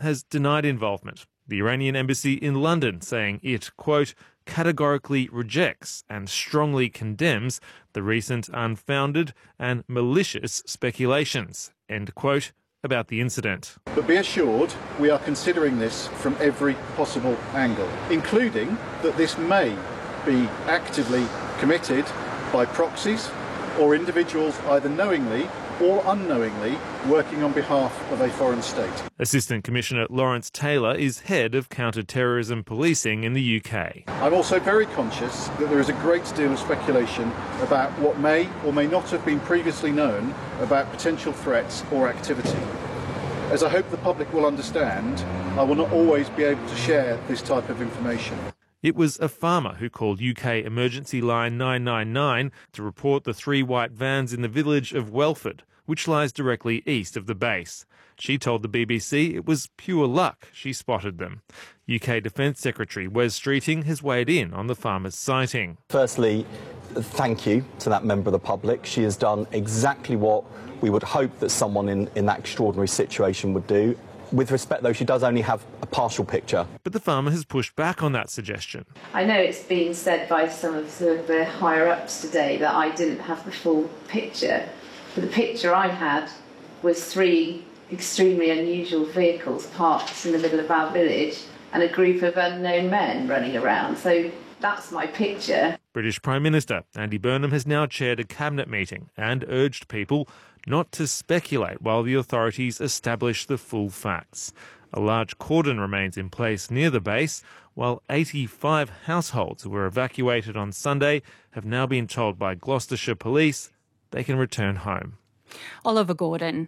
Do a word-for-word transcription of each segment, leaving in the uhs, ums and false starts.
has denied involvement. The Iranian embassy in London saying it, quote, categorically rejects and strongly condemns the recent unfounded and malicious speculations, end quote, about the incident. But be assured, we are considering this from every possible angle, including that this may be actively committed by proxies or individuals either knowingly or unknowingly working on behalf of a foreign state. Assistant Commissioner Lawrence Taylor is head of counter-terrorism policing in the U K. I'm also very conscious that there is a great deal of speculation about what may or may not have been previously known about potential threats or activity. As I hope the public will understand, I will not always be able to share this type of information. It was a farmer who called U K emergency line nine nine nine to report the three white vans in the village of Welford, which lies directly east of the base. She told the B B C it was pure luck she spotted them. U K Defence Secretary Wes Streeting has weighed in on the farmer's sighting. Firstly, thank you to that member of the public. She has done exactly what we would hope that someone in, in that extraordinary situation would do. With respect, though, she does only have a partial picture. But the farmer has pushed back on that suggestion. I know it's been said by some of the, the higher-ups today that I didn't have the full picture. But the picture I had was three extremely unusual vehicles parked in the middle of our village and a group of unknown men running around. So that's my picture. British Prime Minister Andy Burnham has now chaired a cabinet meeting and urged people not to speculate while the authorities establish the full facts. A large cordon remains in place near the base, while eighty-five households who were evacuated on Sunday have now been told by Gloucestershire Police they can return home. Oliver Gordon.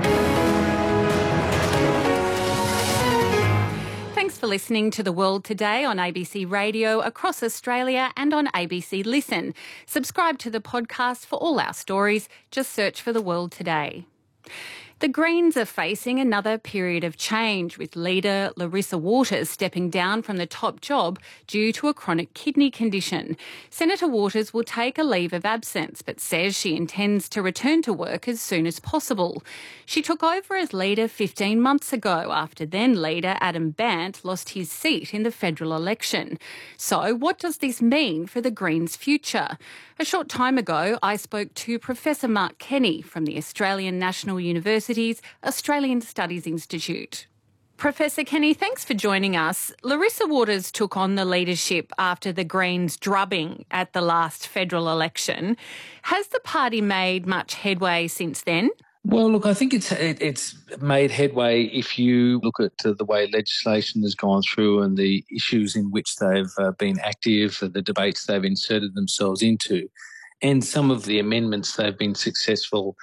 Thanks for listening to The World Today on A B C Radio across Australia and on A B C Listen. Subscribe to the podcast for all our stories. Just search for The World Today. The Greens are facing another period of change, with leader Larissa Waters stepping down from the top job due to a chronic kidney condition. Senator Waters will take a leave of absence, but says she intends to return to work as soon as possible. She took over as leader fifteen months ago after then leader Adam Bandt lost his seat in the federal election. So what does this mean for the Greens' future? A short time ago, I spoke to Professor Mark Kenny from the Australian National University's Australian Studies Institute. Professor Kenny, thanks for joining us. Larissa Waters took on the leadership after the Greens' drubbing at the last federal election. Has the party made much headway since then? Well, look, I think it's it, it's made headway if you look at uh, the way legislation has gone through and the issues in which they've uh, been active, uh, the debates they've inserted themselves into, and some of the amendments they've been successful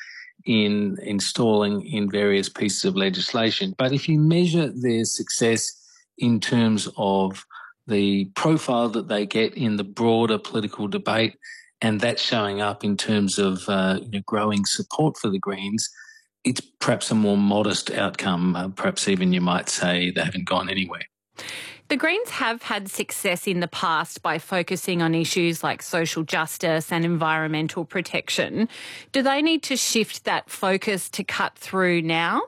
in installing in various pieces of legislation. But if you measure their success in terms of the profile that they get in the broader political debate, and that's showing up in terms of uh, you know, growing support for the Greens, it's perhaps a more modest outcome. Uh, perhaps even you might say they haven't gone anywhere. The Greens have had success in the past by focusing on issues like social justice and environmental protection. Do they need to shift that focus to cut through now?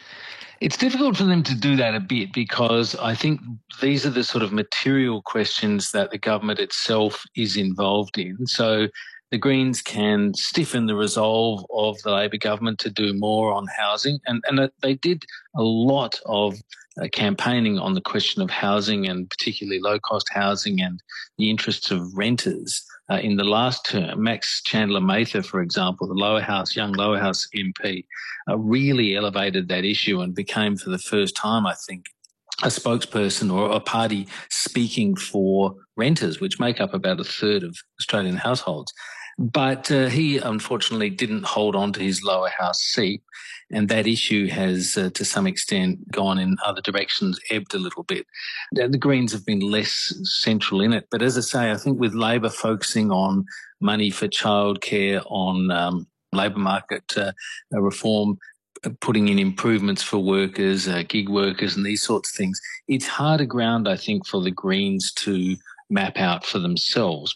It's difficult for them to do that a bit because I think these are the sort of material questions that the government itself is involved in. So the Greens can stiffen the resolve of the Labor government to do more on housing. And, and they did a lot of uh, campaigning on the question of housing and particularly low-cost housing and the interests of renters uh, in the last term. Max Chandler-Mather, for example, the Lower House, young Lower House M P, uh, really elevated that issue and became for the first time, I think, a spokesperson or a party speaking for renters, which make up about a third of Australian households. But uh, he unfortunately didn't hold on to his lower house seat, and that issue has uh, to some extent gone in other directions, ebbed a little bit. The Greens have been less central in it. But as I say, I think with Labor focusing on money for childcare, on um, labour market uh, reform, putting in improvements for workers, uh, gig workers and these sorts of things, it's harder ground, I think, for the Greens to map out for themselves.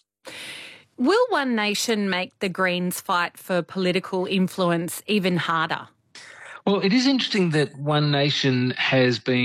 Will One Nation make the Greens' fight for political influence even harder? Well, it is interesting that One Nation has been